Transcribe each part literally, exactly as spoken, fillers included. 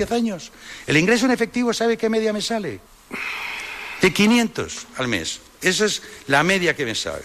diez años. El ingreso en efectivo, ¿sabe qué media me sale? De quinientos al mes. Esa es la media que me sabe.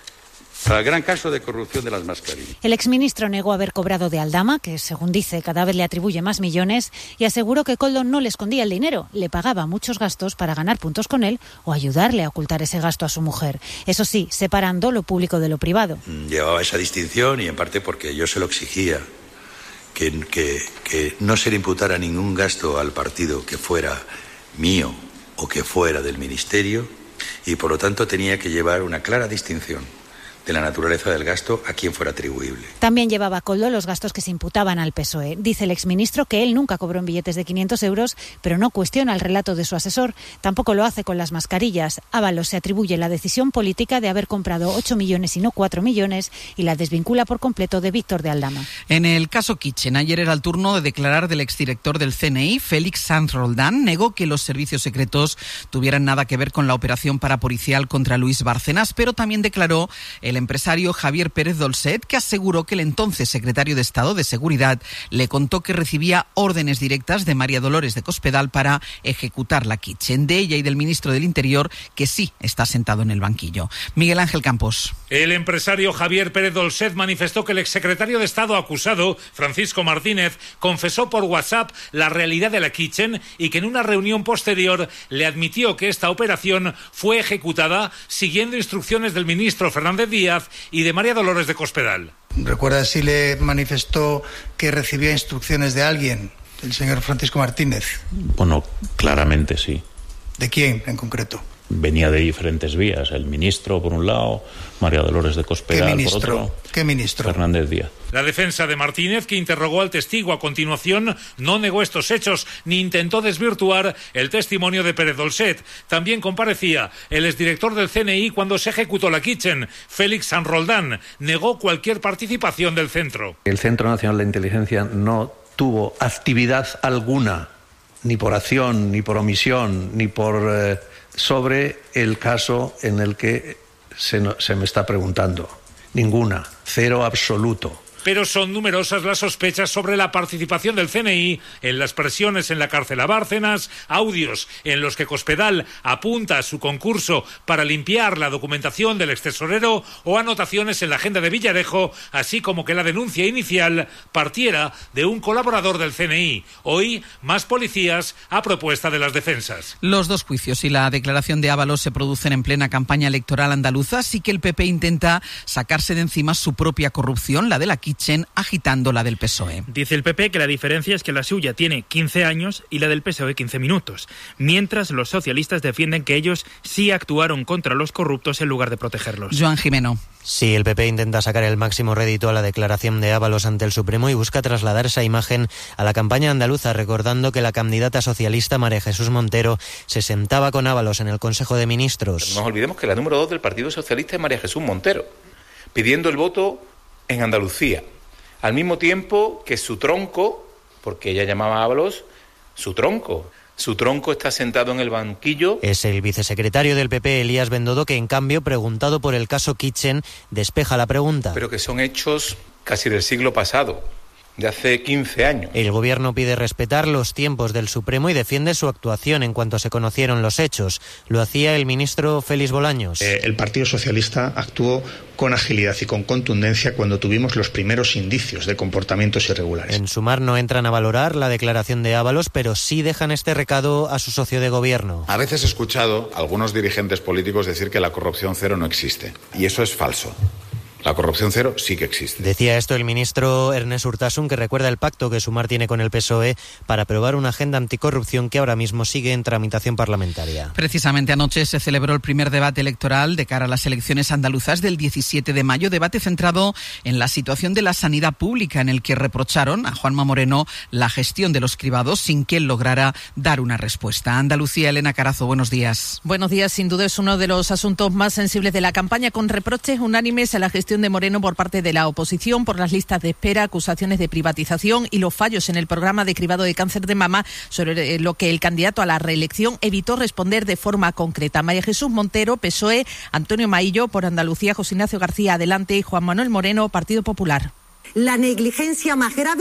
Para el gran caso de corrupción de las mascarillas. El exministro negó haber cobrado de Aldama, que según dice cada vez le atribuye más millones, y aseguró que Koldo no le escondía el dinero, le pagaba muchos gastos para ganar puntos con él o ayudarle a ocultar ese gasto a su mujer. Eso sí, separando lo público de lo privado. Llevaba esa distinción y en parte porque yo se lo exigía, que, que, que no se le imputara ningún gasto al partido que fuera mío o que fuera del ministerio, y por lo tanto tenía que llevar una clara distinción de la naturaleza del gasto a quien fuera atribuible. También llevaba Koldo los gastos que se imputaban al P S O E. Dice el exministro que él nunca cobró en billetes de quinientos euros, pero no cuestiona el relato de su asesor. Tampoco lo hace con las mascarillas. Ábalos se atribuye la decisión política de haber comprado ocho millones y no cuatro millones y la desvincula por completo de Víctor de Aldama. En el caso Kitchen, ayer era el turno de declarar del exdirector del C N I, Félix Sanz Roldán. Negó que los servicios secretos tuvieran nada que ver con la operación parapolicial contra Luis Bárcenas, pero también declaró el empresario Javier Pérez Dolcet, que aseguró que el entonces secretario de Estado de Seguridad le contó que recibía órdenes directas de María Dolores de Cospedal para ejecutar la Kitchen. De ella y del ministro del Interior, que sí está sentado en el banquillo. Miguel Ángel Campos. El empresario Javier Pérez Dolcet manifestó que el exsecretario de Estado acusado, Francisco Martínez, confesó por WhatsApp la realidad de la Kitchen y que en una reunión posterior le admitió que esta operación fue ejecutada siguiendo instrucciones del ministro Fernández Díaz y de María Dolores de Cospedal. ¿Recuerda si le manifestó que recibía instrucciones de alguien, el señor Francisco Martínez? Bueno, claramente sí. ¿De quién en concreto? Venía de diferentes vías. El ministro, por un lado, María Dolores de Cospedal, ¿Qué ministro? por otro. ¿Qué ministro? Fernández Díaz. La defensa de Martínez, que interrogó al testigo a continuación, no negó estos hechos ni intentó desvirtuar el testimonio de Pérez Dolcet. También comparecía el exdirector del C N I cuando se ejecutó la Kitchen, Félix Sanz Roldán. Negó cualquier participación del centro. El Centro Nacional de Inteligencia no tuvo actividad alguna, ni por acción, ni por omisión, ni por... Eh, sobre el caso en el que se, no, se me está preguntando. Ninguna, cero absoluto. Pero son numerosas las sospechas sobre la participación del C N I en las presiones en la cárcel a Bárcenas, audios en los que Cospedal apunta a su concurso para limpiar la documentación del extesorero o anotaciones en la agenda de Villarejo, así como que la denuncia inicial partiera de un colaborador del C N I. Hoy, más policías a propuesta de las defensas. Los dos juicios y la declaración de Ábalos se producen en plena campaña electoral andaluza, así que el P P intenta sacarse de encima su propia corrupción, la de la Kitchen, agitando la del P S O E. Dice el P P que la diferencia es que la suya tiene quince años y la del P S O E quince minutos, mientras los socialistas defienden que ellos sí actuaron contra los corruptos en lugar de protegerlos. Joan Jimeno. Sí, el P P intenta sacar el máximo rédito a la declaración de Ábalos ante el Supremo y busca trasladar esa imagen a la campaña andaluza, recordando que la candidata socialista María Jesús Montero se sentaba con Ábalos en el Consejo de Ministros. No nos olvidemos que la número dos del Partido Socialista es María Jesús Montero, pidiendo el voto en Andalucía, al mismo tiempo que su tronco, porque ella llamaba a Ábalos su tronco, su tronco está sentado en el banquillo. Es el vicesecretario del P P, Elías Bendodo, que en cambio, preguntado por el caso Kitchen, despeja la pregunta. Pero que son hechos casi del siglo pasado, de hace quince años. El gobierno pide respetar los tiempos del Supremo y defiende su actuación en cuanto se conocieron los hechos. Lo hacía el ministro Félix Bolaños. Eh, el Partido Socialista actuó con agilidad y con contundencia cuando tuvimos los primeros indicios de comportamientos irregulares. En Sumar no entran a valorar la declaración de Ábalos, pero sí dejan este recado a su socio de gobierno. A veces he escuchado a algunos dirigentes políticos decir que la corrupción cero no existe, y eso es falso. La corrupción cero sí que existe. Decía esto el ministro Ernest Urtasun, que recuerda el pacto que Sumar tiene con el P S O E para aprobar una agenda anticorrupción que ahora mismo sigue en tramitación parlamentaria. Precisamente anoche se celebró el primer debate electoral de cara a las elecciones andaluzas del diecisiete de mayo, debate centrado en la situación de la sanidad pública, en el que reprocharon a Juanma Moreno la gestión de los cribados sin que él lograra dar una respuesta. Andalucía, Elena Carazo, buenos días. Buenos días, sin duda es uno de los asuntos más sensibles de la campaña, con reproches unánimes a la gestión de Moreno por parte de la oposición por las listas de espera, acusaciones de privatización y los fallos en el programa de cribado de cáncer de mama, sobre lo que el candidato a la reelección evitó responder de forma concreta. María Jesús Montero, P S O E, Antonio Maillo, por Andalucía, José Ignacio García Adelante y Juan Manuel Moreno, Partido Popular. La negligencia más grave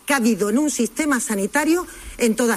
que ha habido en un sistema sanitario en toda